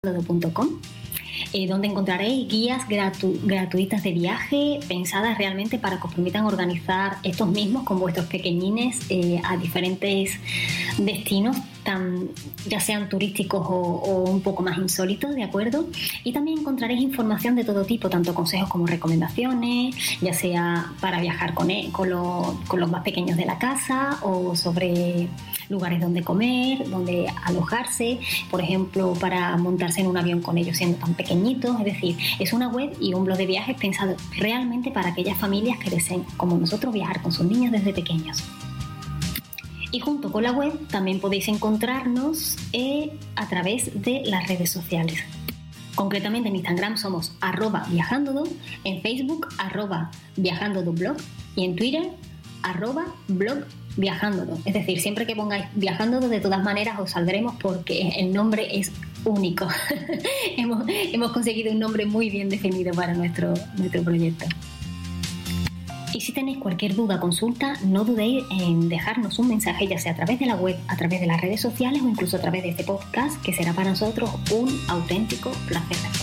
donde encontraréis guías gratuitas de viaje pensadas realmente para que os permitan organizar estos mismos con vuestros pequeñines a diferentes destinos, ya sean turísticos o un poco más insólitos, ¿de acuerdo? Y también encontraréis información de todo tipo, tanto consejos como recomendaciones, ya sea para viajar con los más pequeños de la casa o sobre lugares donde comer, donde alojarse, por ejemplo, para montarse en un avión con ellos siendo tan pequeñitos. Es decir, es una web y un blog de viajes pensado realmente para aquellas familias que deseen, como nosotros, viajar con sus niños desde pequeños. Y junto con la web también podéis encontrarnos a través de las redes sociales. Concretamente en Instagram somos @viajandodo, en Facebook @viajandodoblog y en Twitter @blog Viajandodo. Es decir, siempre que pongáis Viajandodo, de todas maneras os saldremos porque el nombre es único. hemos conseguido un nombre muy bien definido para nuestro proyecto. Y si tenéis cualquier duda o consulta, no dudéis en dejarnos un mensaje, ya sea a través de la web, a través de las redes sociales o incluso a través de este podcast, que será para nosotros un auténtico placer.